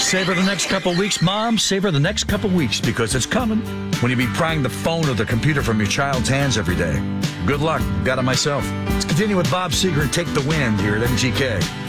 Savor the next couple weeks, Mom. Savor the next couple weeks because it's coming when you be prying the phone or the computer from your child's hands every day. Good luck. Got it myself. Let's continue with Bob Seger and Take the Wind here at MGK.